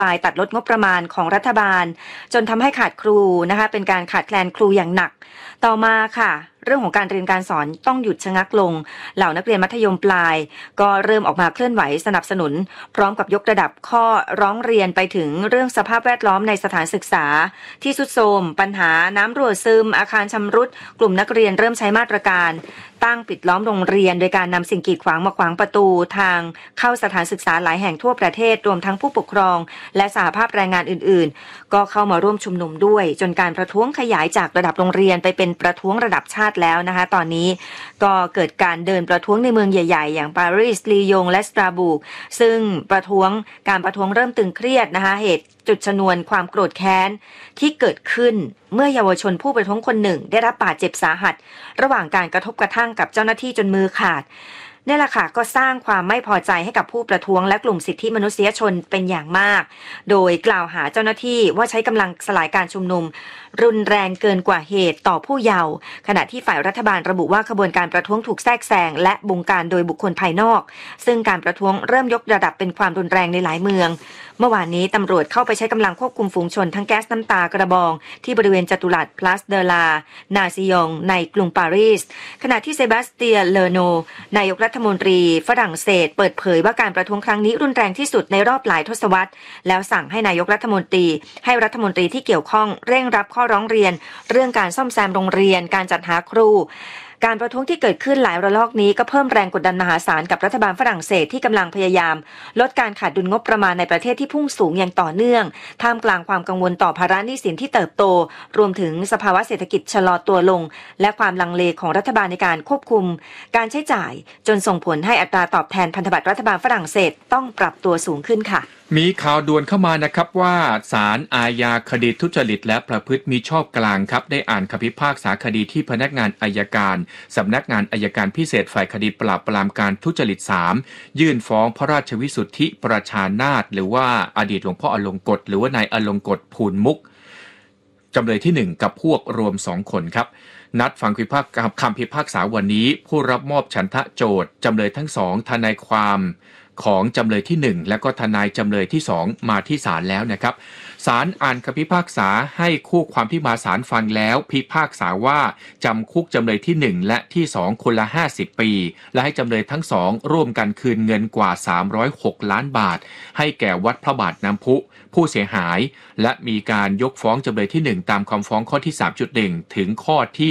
ปลายตัดลดงบประมาณของรัฐบาลจนทำให้ขาดครูนะคะเป็นการขาดแคลนครูอย่างหนักต่อมาค่ะเรื่องของการเรียนการสอนต้องหยุดชะงักลงเหล่านักเรียนมัธยมปลายก็เริ่มออกมาเคลื่อนไหวสนับสนุนพร้อมกับยกระดับข้อร้องเรียนไปถึงเรื่องสภาพแวดล้อมในสถานศึกษาที่ทรุดโทรมปัญหาน้ำรั่วซึมอาคารชำรุดกลุ่มนักเรียนเริ่มใช้มาตรการตั้งปิดล้อมโรงเรียนโดยการนำสิ่งกีดขวางมาขวางประตูทางเข้าสถานศึกษาหลายแห่งทั่วประเทศรวมทั้งผู้ปกครองและสหภาพแรงงานอื่นๆก็เข้ามาร่วมชุมนุมด้วยจนการประท้วงขยายจากระดับโรงเรียนไปเป็นประท้วงระดับชาติแล้วนะคะตอนนี้ก็เกิดการเดินประท้วงในเมืองใหญ่ๆอย่างปารีสลียงและสตราบูกซึ่งการประท้วงเริ่มตึงเครียดนะคะเหตุจุดชนวนความโกรธแค้นที่เกิดขึ้นเมื่อเยาวชนผู้ประท้วงคนหนึ่งได้รับบาดเจ็บสาหัสระหว่างการกระทบกระทั่งกับเจ้าหน้าที่จนมือขาดนี่แหละค่ะก็สร้างความไม่พอใจให้กับผู้ประท้วงและกลุ่มสิทธิมนุษยชนเป็นอย่างมากโดยกล่าวหาเจ้าหน้าที่ว่าใช้กำลังสลายการชุมนุมรุนแรงเกินกว่าเหตุต่อผู้เยาว์ขณะที่ฝ่ายรัฐบาลระบุว่าขบวนการประท้วงถูกแทรกแซงและบงการโดยบุคคลภายนอกซึ่งการประท้วงเริ่มยกระดับเป็นความรุนแรงในหลายเมืองเมื่อวานนี้ตำรวจเข้าไปใช้กำลังควบคุมฝูงชนทั้งแก๊สน้ำตากระบองที่บริเวณจัตุรัสพลาสเดลานาซิยองในกรุงปารีสขณะที่เซบาสเตียนเลโนนายกรัฐมนตรีฝรั่งเศสเปิดเผยว่าการประท้วงครั้งนี้รุนแรงที่สุดในรอบหลายทศวรรษแล้วสั่งให้นายกรัฐมนตรีให้รัฐมนตรีที่เกี่ยวข้องเร่งรับข้อร้องเรียนเรื่องการซ่อมแซมโรงเรียนการจัดหาครูการประท้วงที่เกิดขึ้นหลายระลอกนี้ก็เพิ่มแรงกดดันมหาศาลกับรัฐบาลฝรั่งเศสที่กำลังพยายามลดการขาดดุลงบประมาณในประเทศที่พุ่งสูงอย่างต่อเนื่องท่ามกลางความกังวลต่อภาระหนี้สินที่เติบโตรวมถึงสภาวะเศรษฐกิจชะลอตัวลงและความลังเลของรัฐบาลในการควบคุมการใช้จ่ายจนส่งผลให้อัตราตอบแทนพันธบัตรรัฐบาลฝรั่งเศสต้องปรับตัวสูงขึ้นค่ะมีข่าวด่วนเข้ามานะครับว่าศาลอาญาคดีทุจริตและประพฤติมิชอบกลางครับได้อ่านคำพิพากษาคดีที่พนักงานอัยการสำนักงานอัยการพิเศษฝ่ายคดีปราบปรามการทุจริต3ยื่นฟ้องพระราชวิสุทธิประชานาถหรือว่าอดีตหลวงพ่ออลงกฎหรือว่านายอลงกฎภูลมุกจำเลยที่1กับพวกรวม2คนครับนัดฟังคำพิพากษาวันนี้ผู้รับมอบฉันทะโจทย์จำเลยทั้ง2ทนายความของจำเลยที่1และก็ทนายจำเลยที่2มาที่ศาลแล้วนะครับศาลอ่านคำพิพากษาให้คู่ความที่มาศาลฟังแล้วพิพากษาว่าจำคุกจำเลยที่1และที่2คนละ50ปีและให้จำเลยทั้ง2ร่วมกันคืนเงินกว่า306ล้านบาทให้แก่วัดพระบาทน้ำพุผู้เสียหายและมีการยกฟ้องจำเลยที่1ตามคำฟ้องข้อที่ 3.1 ถึงข้อที่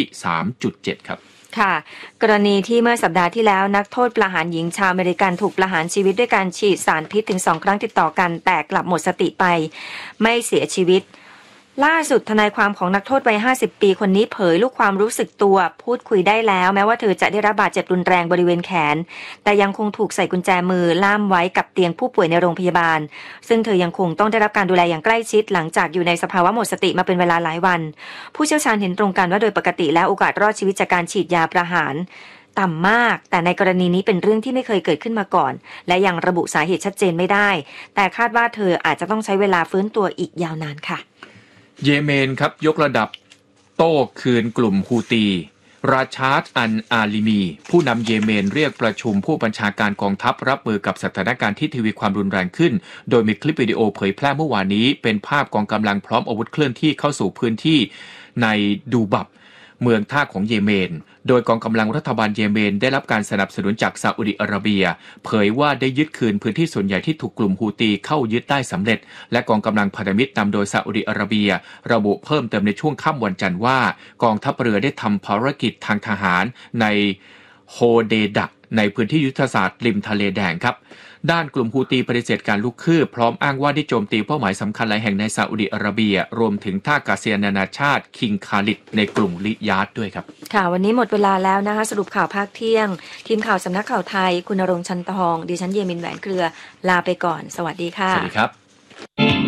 3.7 ครับค่ะกรณีที่เมื่อสัปดาห์ที่แล้วนักโทษประหารหญิงชาวอเมริกันถูกประหารชีวิตด้วยการฉีดสารพิษถึง2 ครั้งติดต่อกันแต่กลับหมดสติไปไม่เสียชีวิตล่าสุดทนายความของนักโทษวัย50 ปีคนนี้เผยลูกความรู้สึกตัวพูดคุยได้แล้วแม้ว่าเธอจะได้รับบาดเจ็บรุนแรงบริเวณแขนแต่ยังคงถูกใส่กุญแจมือล่ามไว้กับเตียงผู้ป่วยในโรงพยาบาลซึ่งเธอยังคงต้องได้รับการดูแลอย่างใกล้ชิดหลังจากอยู่ในสภาวะหมดสติมาเป็นเวลาหลายวันผู้เชี่ยวชาญเห็นตรงกันว่าโดยปกติแล้วโอกาสรอดชีวิตจากการฉีดยาประหารต่ำมากแต่ในกรณีนี้เป็นเรื่องที่ไม่เคยเกิดขึ้นมาก่อนและยังระบุสาเหตุชัดเจนไม่ได้แต่คาดว่าเธออาจจะต้องใช้เวลาฟื้นตัวอีกยาวนานค่ะเยเมนครับยกระดับโต้คืนกลุ่มฮูตีราชาดอันอาลิมีผู้นำเยเมนเรียกประชุมผู้บัญชาการกองทัพรับมือกับสถานการณ์ที่ทวีความรุนแรงขึ้นโดยมีคลิปวิดีโอเผยแพร่เมื่อวานนี้เป็นภาพกองกำลังพร้อมอาวุธเคลื่อนที่เข้าสู่พื้นที่ในดูบับเมืองท่าของเยเมนโดยกองกำลังรัฐบาลเยเมนได้รับการสนับสนุนจากซาอุดิอาระเบียเผยว่าได้ยึดคืนพื้นที่ส่วนใหญ่ที่ถูกกลุ่มฮูตีเข้ายึดได้สำเร็จและกองกำลังพันธมิตรนำโดยซาอุดิอาระเบียระบุเพิ่มเติมในช่วงค่ำวันจันทร์ว่ากองทัพเรือได้ทำภารกิจทางทหารในโฮเดดะในพื้นที่ยุทธศาสตร์ริมทะเลแดงครับด้านกลุ่มฮูตีปฏิเสธการลุกคืบพร้อมอ้างว่าได้โจมตีเป้าหมายสำคัญหลายแห่งในซาอุดิอาระเบียรวมถึงท่าอากาศยานนานาชาติคิงคาลิดในกรุงริยาดด้วยครับค่ะวันนี้หมดเวลาแล้วนะคะสรุปข่าวภาคเที่ยงทีมข่าวสำนักข่าวไทยคุณณรงค์ ชันทองดิฉันเยมินแหวนเครือลาไปก่อนสวัสดีค่ะสวัสดีครับ